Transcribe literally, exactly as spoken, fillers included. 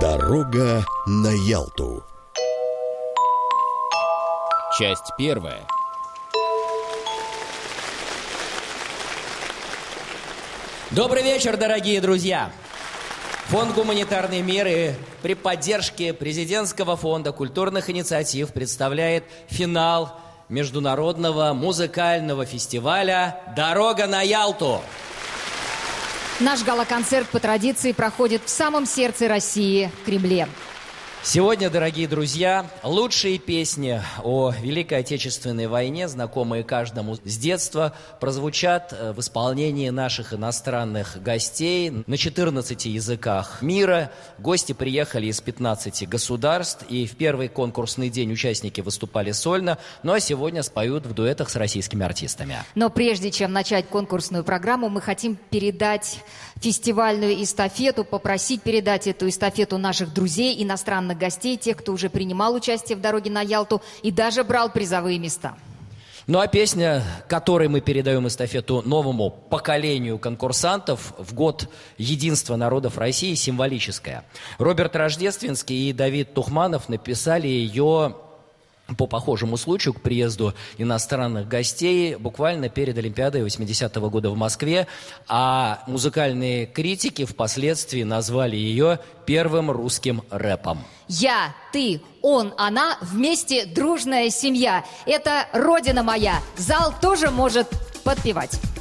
Дорога на Ялту. Часть первая. Добрый вечер, дорогие друзья! Фонд «Гуманитарные меры» при поддержке Президентского фонда культурных инициатив представляет финал международного музыкального фестиваля «Дорога на Ялту». Наш гала-концерт по традиции проходит в самом сердце России, в Кремле. Сегодня, дорогие друзья, лучшие песни о Великой Отечественной войне, знакомые каждому с детства, прозвучат в исполнении наших иностранных гостей на четырнадцати языках мира. Гости приехали из пятнадцати государств, и в первый конкурсный день участники выступали сольно, ну а сегодня споют в дуэтах с российскими артистами. Но прежде чем начать конкурсную программу, мы хотим передать фестивальную эстафету, попросить передать эту эстафету наших друзей, иностранных гостей, тех, кто уже принимал участие в «Дороге на Ялту» и даже брал призовые места. Ну а песня, которой мы передаем эстафету новому поколению конкурсантов в год единства народов России, символическая. Роберт Рождественский и Давид Тухманов написали ее по похожему случаю к приезду иностранных гостей буквально перед Олимпиадой восьмидесятого года в Москве, а музыкальные критики впоследствии назвали ее первым русским рэпом. Я, ты, он, она, вместе дружная семья. Это родина моя. Зал тоже может подпевать.